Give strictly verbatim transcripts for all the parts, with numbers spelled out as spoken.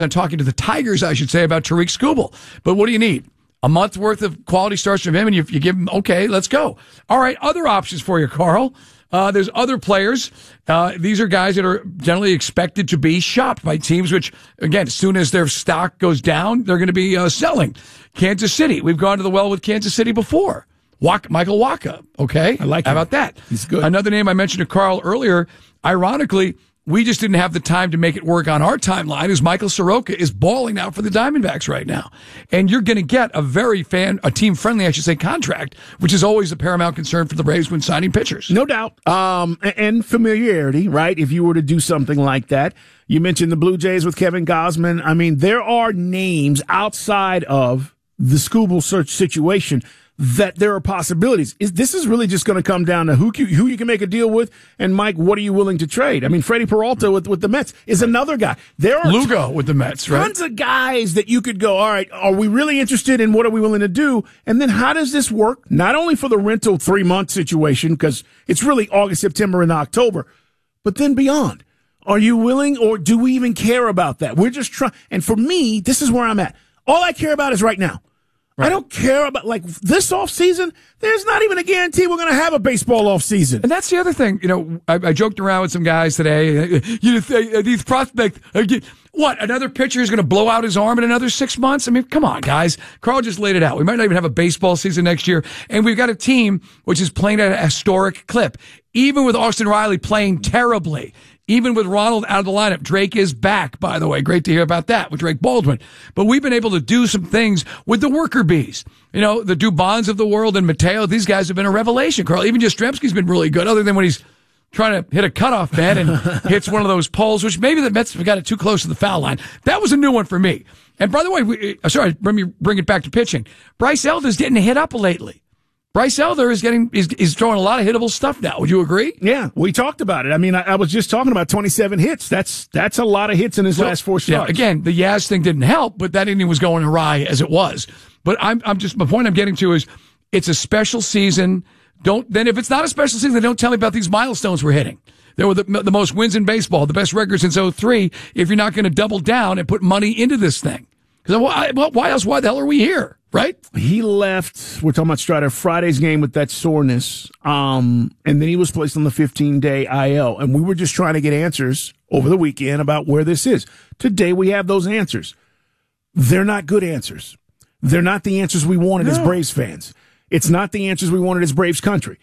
talking to the Tigers, I should say, about Tariq Skubal. But what do you need? A month worth of quality starts from him, and you, you give him, okay, let's go. All right, other options for you, Carl. Uh, there's other players. Uh, these are guys that are generally expected to be shopped by teams, which, again, as soon as their stock goes down, they're going to be uh, selling. Kansas City. We've gone to the well with Kansas City before. Waka, Michael Waka, okay? I like How him. about that? He's good. Another name I mentioned to Carl earlier, ironically, we just didn't have the time to make it work on our timeline, is Michael Soroka is balling out for the Diamondbacks right now. And you're going to get a very fan, a team-friendly, I should say, contract, which is always a paramount concern for the Braves when signing pitchers. No doubt. Um, and familiarity, right? If you were to do something like that. You mentioned the Blue Jays with Kevin Gausman. I mean, there are names outside of the Skubal search situation that there are possibilities. Is this is really just going to come down to who you, who you can make a deal with, and Mike, what are you willing to trade? I mean, Freddie Peralta with, with the Mets is another guy. There are Lugo with the Mets, right? Tons of guys that you could go, all right, are we really interested in what are we willing to do? And then how does this work? Not only for the rental three-month situation, because it's really August, September, and October, but then beyond. Are you willing, or do we even care about that? We're just trying. And for me, this is where I'm at. All I care about is right now. Right. I don't care about, like, this offseason. There's not even a guarantee we're going to have a baseball offseason. And that's the other thing. You know, I, I joked around with some guys today. You know, these prospects, what, another pitcher is going to blow out his arm in another six months? I mean, come on, guys. Carl just laid it out. We might not even have a baseball season next year. And we've got a team which is playing at a historic clip. Even with Austin Riley playing terribly. Even with Ronald out of the lineup, Drake is back, by the way. Great to hear about that with Drake Baldwin. But we've been able to do some things with the worker bees. You know, the Dubons of the world and Mateo, these guys have been a revelation, Carl. Even Jastrzemski's been really good, other than when he's trying to hit a cutoff man and hits one of those poles, which maybe the Mets got it too close to the foul line. That was a new one for me. And by the way, we, sorry, let me bring it back to pitching. Bryce Elder's getting hit up lately. Bryce Elder is getting is, is throwing a lot of hittable stuff now. Would you agree? Yeah, we talked about it. I mean, I, I was just talking about twenty-seven hits. That's that's a lot of hits in his so, last four starts. Yeah, again, the Yaz thing didn't help, but that inning was going awry as it was. But I'm I'm just my point I'm getting to is it's a special season. Don't then if it's not a special season, then don't tell me about these milestones we're hitting. There were the, the most wins in baseball, the best record since oh three. If you're not going to double down and put money into this thing, because why, why else? Why the hell are we here? Right? He left, we're talking about Strider, Friday's game with that soreness, um, and then he was placed on the fifteen-day I L, and we were just trying to get answers over the weekend about where this is. Today we have those answers. They're not good answers. They're not the answers we wanted no. as Braves fans. It's not the answers we wanted as Braves country,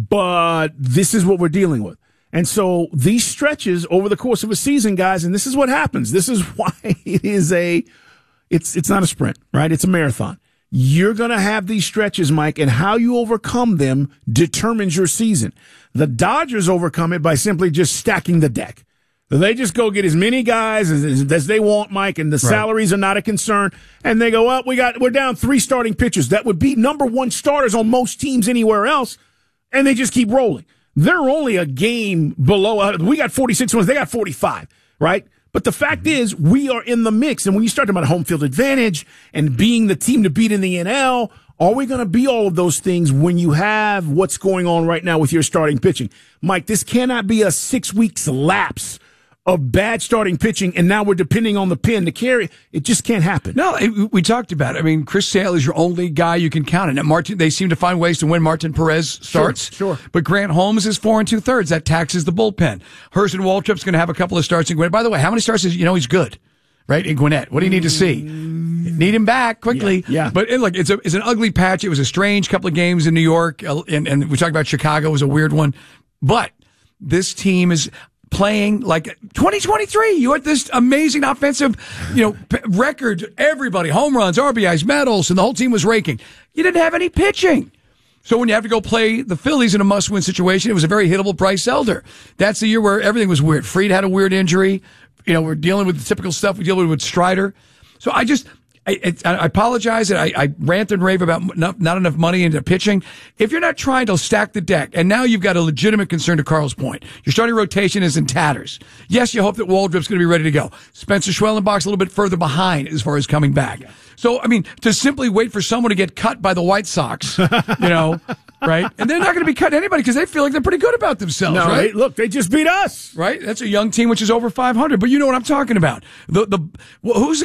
but this is what we're dealing with. And so these stretches over the course of a season, guys, and this is what happens. This is why it is a, it's, it's not a sprint, right? It's a marathon. You're going to have these stretches, Mike, and how you overcome them determines your season. The Dodgers overcome it by simply just stacking the deck. They just go get as many guys as, as they want, Mike, and the right. salaries are not a concern. And they go, well, we got, we're down three starting pitchers. That would be number one starters on most teams anywhere else. And they just keep rolling. They're only a game below. Uh, we got forty-six wins. They got forty-five, right? But the fact is, we are in the mix. And when you start talking about home field advantage and being the team to beat in the N L, are we going to be all of those things when you have what's going on right now with your starting pitching? Mike, this cannot be a six weeks lapse of bad starting pitching, and now we're depending on the pen to carry. It just can't happen. No, it, we talked about it. I mean, Chris Sale is your only guy you can count on. And Martin, they seem to find ways to win. Martin Perez starts. Sure, sure. But Grant Holmes is four and two thirds. That taxes the bullpen. Hurston Waltrip's going to have a couple of starts in Gwinnett. By the way, how many starts is, you know, he's good, right? In Gwinnett. What do you need to see? Need him back quickly. Yeah. yeah. But look, it's a, it's an ugly patch. It was a strange couple of games in New York. And, and we talked about Chicago was a weird one. But this team is playing like twenty twenty-three. You had this amazing offensive, you know, p- record. Everybody, home runs, R B Is, medals, and the whole team was raking. You didn't have any pitching. So when you have to go play the Phillies in a must-win situation, it was a very hittable Bryce Elder. That's the year where everything was weird. Fried had a weird injury. You know, we're dealing with the typical stuff we deal with with Strider. So I just, I, I, I apologize that I, I rant and rave about not, not enough money into pitching. If you're not trying to stack the deck, and now you've got a legitimate concern to Carl's point, your starting rotation is in tatters. Yes, you hope that Waldrop's going to be ready to go. Spencer Schwellenbach's a little bit further behind as far as coming back. So, I mean, to simply wait for someone to get cut by the White Sox, you know, right? And they're not going to be cutting anybody because they feel like they're pretty good about themselves, no, right? They, look, they just beat us. Right? That's a young team which is over five hundred, but you know what I'm talking about. The the who's